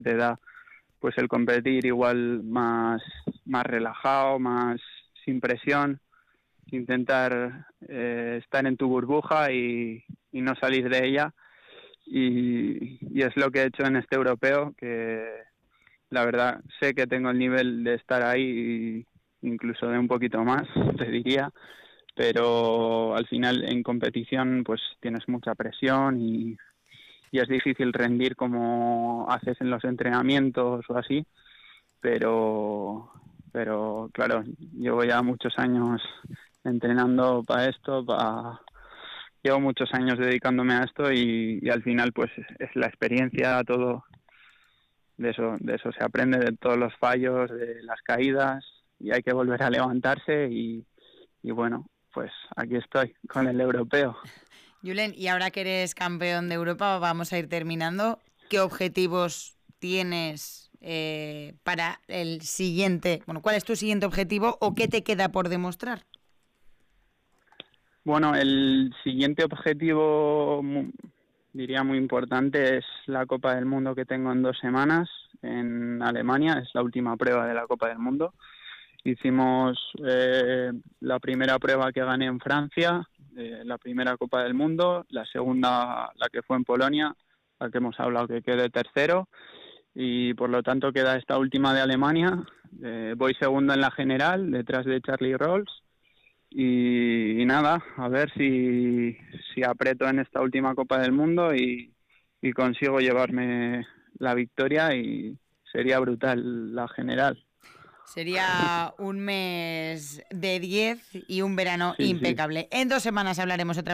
te da pues el competir igual más relajado, más sin presión, intentar estar en tu burbuja y no salir de ella. Y es lo que he hecho en este europeo, que la verdad sé que tengo el nivel de estar ahí, incluso de un poquito más, te diría, pero al final en competición pues tienes mucha presión y es difícil rendir como haces en los entrenamientos o así, pero claro, llevo ya muchos años entrenando para esto, llevo muchos años dedicándome a esto y al final pues es la experiencia, todo de eso se aprende, de todos los fallos, de las caídas, y hay que volver a levantarse y bueno, pues aquí estoy con el europeo. Julen, y ahora que eres campeón de Europa, vamos a ir terminando. ¿Qué objetivos tienes para el siguiente? Bueno, ¿cuál es tu siguiente objetivo o qué te queda por demostrar? Bueno, el siguiente objetivo, diría muy importante, es la Copa del Mundo que tengo en 2 semanas en Alemania. Es la última prueba de la Copa del Mundo. Hicimos la primera prueba que gané en Francia, la primera Copa del Mundo, la segunda, la que fue en Polonia, la que hemos hablado, que quedé tercero, y por lo tanto queda esta última de Alemania. Voy segundo en la general, detrás de Charlie Rolls, y nada, a ver si aprieto en esta última Copa del Mundo y consigo llevarme la victoria, y sería brutal la general. Sería un mes de 10 y un verano Sí, sí. impecable. En 2 semanas hablaremos otra